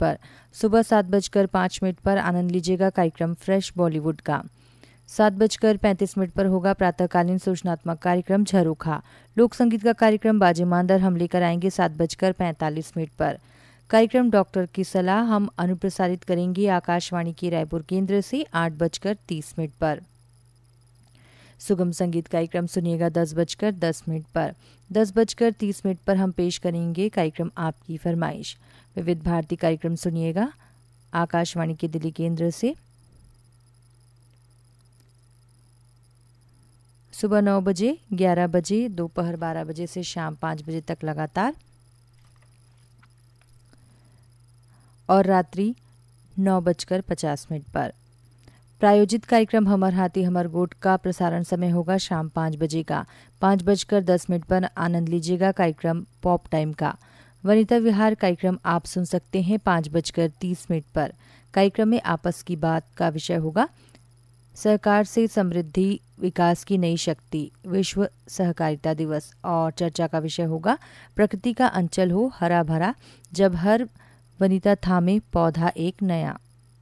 पर। सुबह 7:05 पर आनंद लीजिएगा कार्यक्रम फ्रेश बॉलीवुड का। 7:35 पर होगा प्रातःकालीन सूचनात्मक कार्यक्रम झरोखा। लोक संगीत का कार्यक्रम बाजे मांदर हम लेकर आएंगे 7:45 पर। कार्यक्रम डॉक्टर की सलाह हम अनुप्रसारित करेंगे आकाशवाणी के रायपुर केंद्र से 8:30 पर। सुगम संगीत कार्यक्रम सुनिएगा 10:10 पर। 10:30 पर हम पेश करेंगे कार्यक्रम आपकी फरमाइश। विविध भारती कार्यक्रम सुनिएगा आकाशवाणी के दिल्ली केंद्र से। सुबह 9 बजे, 11 बजे, दोपहर 12 बजे से शाम 5 बजे तक लगातार, और रात्रि 9:50 पर। प्रायोजित कार्यक्रम हमर हाथी हमर गोठ का प्रसारण समय होगा शाम 5 बजे का। 5:10 पर आनंद लीजिएगा कार्यक्रम पॉप टाइम का। वनिता विहार कार्यक्रम आप सुन सकते हैं 5:30 पर। कार्यक्रम में आपस की बात का विषय होगा सहकार से समृद्धि विकास की नई शक्ति, विश्व सहकारिता दिवस, और चर्चा का विषय होगा प्रकृति का अंचल हो हरा भरा जब हर वनिता थामे पौधा एक नया।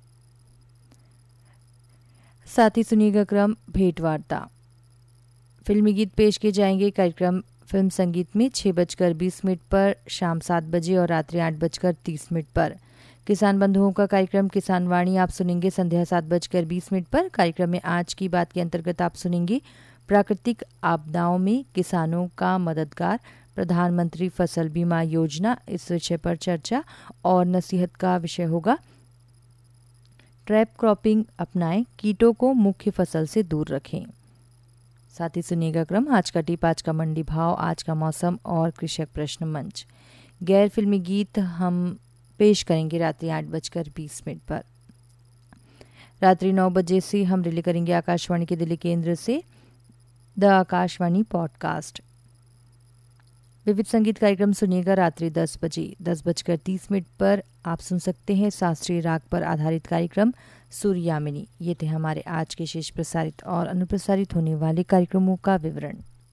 साथ ही सुनिएगा क्रम भेंट वार्ता। फिल्मी गीत पेश किए जाएंगे कार्यक्रम फिल्म संगीत में 6:20 पर शाम 7 बजे और रात्रि 8:30 पर। किसान बंधुओं का कार्यक्रम किसान वाणी आप सुनेंगे संध्या 7:20 पर। कार्यक्रम में आज की बात के अंतर्गत आप सुनेंगे प्राकृतिक आपदाओं में किसानों का मददगार, प्रधानमंत्री फसल बीमा योजना, इस विषय पर चर्चा, और नसीहत का विषय होगा ट्रैप क्रॉपिंग अपनाएं, कीटों को मुख्य फसल से दूर रखें। साथ ही सुनिएगा क्रम आज का टिप, आज का मंडी भाव, आज का मौसम और कृषक प्रश्न मंच। गैर फिल्मी गीत हम पेश करेंगे रात्रि 8:20 पर। रात्रि 9 बजे से हम रिले करेंगे आकाशवाणी के दिल्ली केंद्र से द आकाशवाणी पॉडकास्ट। विविध संगीत कार्यक्रम सुनिएगा रात्रि 10 बजे। 10:30 पर आप सुन सकते हैं शास्त्रीय राग पर आधारित कार्यक्रम सूर्यामिनी। ये थे हमारे आज के शेष प्रसारित और अनुप्रसारित होने वाले कार्यक्रमों का विवरण।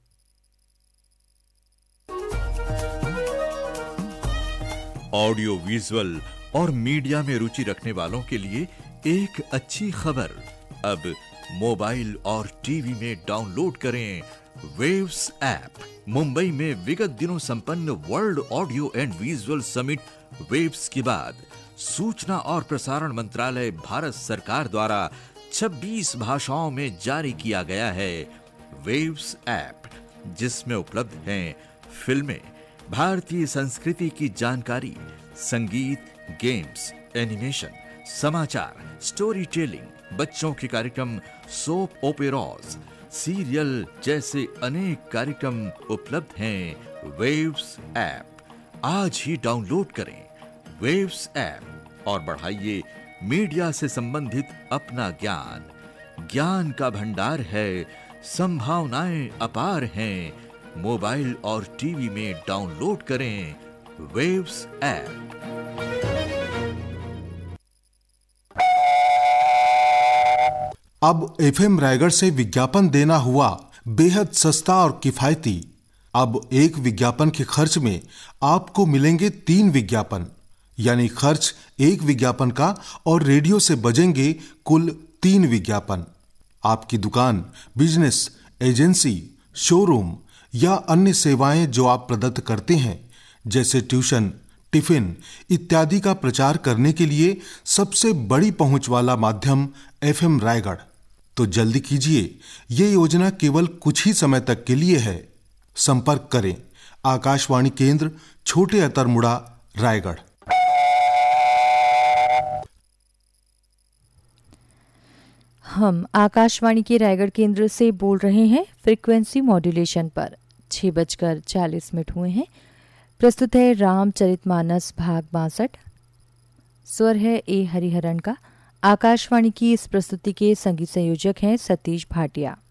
ऑडियो विजुअल और मीडिया में रुचि रखने वालों के लिए एक अच्छी खबर। अब मोबाइल और टीवी में डाउनलोड करें वेव्स ऐप। मुंबई में विगत दिनों संपन्न world audio and visual summit waves के बाद सूचना और प्रसारण मंत्रालय भारत सरकार द्वारा 26 भाषाओं में जारी किया गया है वेव्स ऐप, जिसमें उपलब्ध हैं फिल्में, भारतीय संस्कृति की जानकारी, संगीत, गेम्स, एनिमेशन, समाचार, स्टोरी टेलिंग, बच्चों के कार्यक्रम, सोप ओपेराज, सीरियल जैसे अनेक कार्यक्रम उपलब्ध हैं वेव्स ऐप। आज ही डाउनलोड करें वेव्स ऐप और बढ़ाइए मीडिया से संबंधित अपना ज्ञान। ज्ञान का भंडार है, संभावनाएं अपार हैं। मोबाइल और टीवी में डाउनलोड करें वेव्स ऐप। अब एफएम रायगढ़ से विज्ञापन देना हुआ बेहद सस्ता और किफायती। अब एक विज्ञापन के खर्च में आपको मिलेंगे 3 विज्ञापन, यानी खर्च एक विज्ञापन का और रेडियो से बजेंगे कुल 3 विज्ञापन। आपकी दुकान, बिजनेस, एजेंसी, शोरूम या अन्य सेवाएं जो आप प्रदत्त करते हैं, जैसे ट्यूशन, टिफिन इत्यादि का प्रचार करने के लिए सबसे बड़ी पहुंच वाला माध्यम एफएम रायगढ़। तो जल्दी कीजिए, ये योजना केवल कुछ ही समय तक के लिए है। संपर्क करें आकाशवाणी केंद्र, छोटे अतरमुड़ा, रायगढ़। हम आकाशवाणी के रायगढ़ केंद्र से बोल रहे हैं फ्रीक्वेंसी मॉड्यूलेशन पर। 6:40 हुए हैं। प्रस्तुत है रामचरितमानस भाग 62। स्वर है ए हरिहरन का। आकाशवाणी की इस प्रस्तुति के संगीत संयोजक हैं सतीश भाटिया।